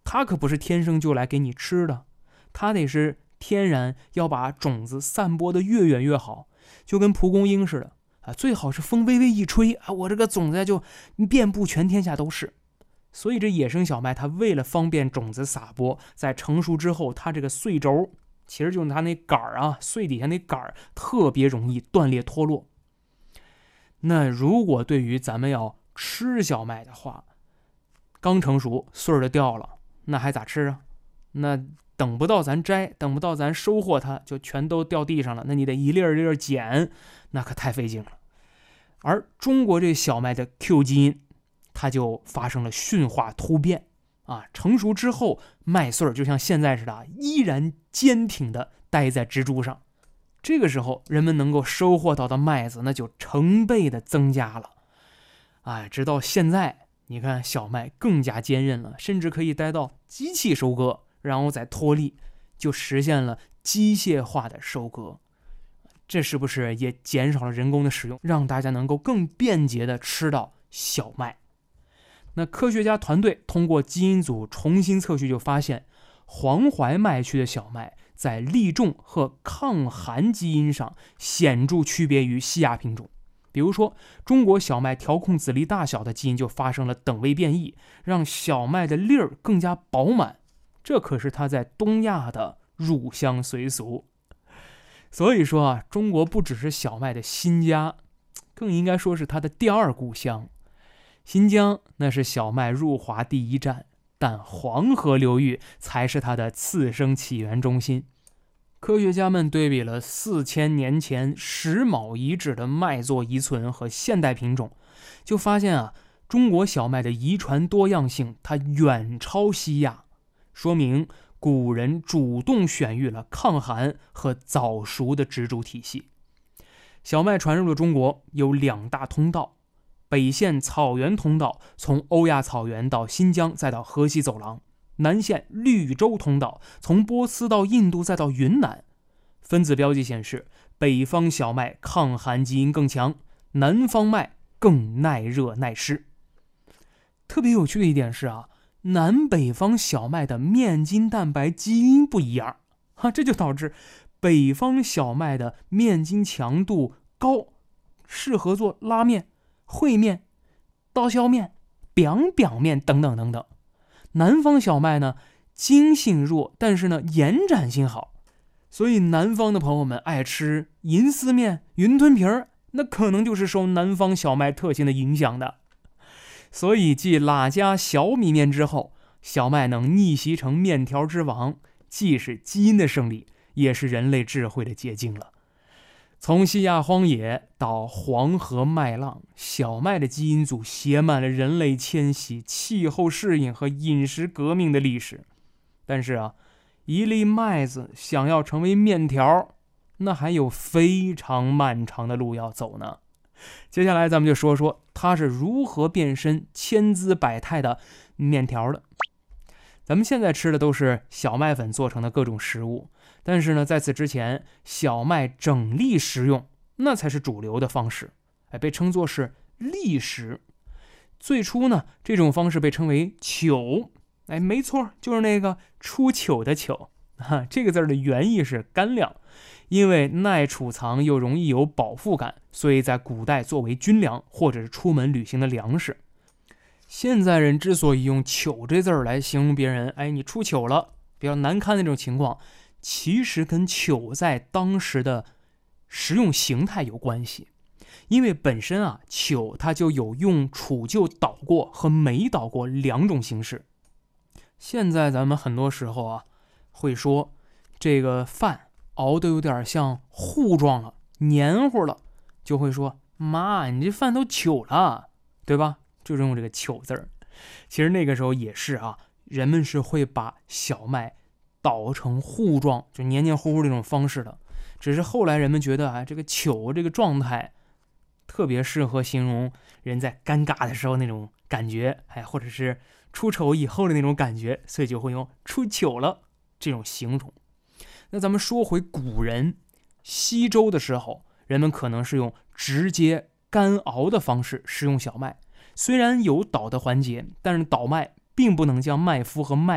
它可不是天生就来给你吃的，它得是天然要把种子散播的越远越好，就跟蒲公英似的啊，最好是风微微一吹啊，我这个种子就遍布全天下都是。所以这野生小麦它为了方便种子撒播，在成熟之后，它这个穗轴其实就是它那杆儿啊，穗底下那杆儿特别容易断裂脱落。那如果对于咱们要吃小麦的话，刚成熟穗儿就掉了，那还咋吃啊？那等不到咱摘，等不到咱收获它，就全都掉地上了，那你得一粒儿一粒儿捡，那可太费劲了。而中国这小麦的 Q 基因，它就发生了驯化突变啊，成熟之后，麦穗就像现在似的，依然坚挺地待在植株上。这个时候，人们能够收获到的麦子，那就成倍的增加了。哎，直到现在，你看小麦更加坚韧了，甚至可以待到机器收割，然后再脱粒，就实现了机械化的收割。这是不是也减少了人工的使用，让大家能够更便捷地吃到小麦？那科学家团队通过基因组重新测序，就发现黄淮麦区的小麦在粒重和抗寒基因上显著区别于西亚品种。比如说，中国小麦调控籽粒大小的基因就发生了等位变异，让小麦的粒儿更加饱满，这可是它在东亚的入乡随俗。所以说啊，中国不只是小麦的新家，更应该说是它的第二故乡。新疆那是小麦入华第一站，但黄河流域才是它的次生起源中心。科学家们对比了4000年前石峁遗址的麦作遗存和现代品种，就发现啊，中国小麦的遗传多样性它远超西亚，说明古人主动选育了抗寒和早熟的植株体系。小麦传入了中国有2大通道，北线草原通道从欧亚草原到新疆再到河西走廊，南线绿洲通道从波斯到印度再到云南。分子标记显示，北方小麦抗寒基因更强，南方麦更耐热耐湿。特别有趣的一点是啊，南北方小麦的面筋蛋白基因不一样这就导致北方小麦的面筋强度高，适合做拉面、烩面、刀削面、biang面等等等等。南方小麦呢，筋性弱，但是呢延展性好，所以南方的朋友们爱吃银丝面、云吞皮儿，那可能就是受南方小麦特性的影响的。所以继喇家小米面之后，小麦能逆袭成面条之王，既是基因的胜利，也是人类智慧的结晶了。从西亚荒野到黄河麦浪，小麦的基因组写满了人类迁徙、气候适应和饮食革命的历史。但是啊，一粒麦子想要成为面条，那还有非常漫长的路要走呢。接下来咱们就说说它是如何变身千姿百态的面条的。咱们现在吃的都是小麦粉做成的各种食物，但是呢，在此之前，小麦整粒食用那才是主流的方式，被称作是粒食。最初呢，这种方式被称为糗，没错，就是那个出糗的糗这个字的原意是干粮，因为耐储藏又容易有饱腹感，所以在古代作为军粮或者是出门旅行的粮食。现在人之所以用糗这字来形容别人，你出糗了，比较难堪的那种情况，其实跟糗在当时的食用形态有关系。因为本身啊，糗它就有用杵臼捣过和没捣过2种形式。现在咱们很多时候啊，会说这个饭熬得有点像糊状了、黏糊了，就会说妈，你这饭都糗了，对吧？就是用这个糗字儿。其实那个时候也是啊，人们是会把小麦捣成糊状，就黏黏糊糊这种方式的。只是后来人们觉得这个糗这个状态特别适合形容人在尴尬的时候那种感觉，或者是出丑以后的那种感觉，所以就会用出糗了这种形容。那咱们说回古人，西周的时候，人们可能是用直接干熬的方式食用小麦，虽然有捣的环节，但是捣麦并不能将麦麸和麦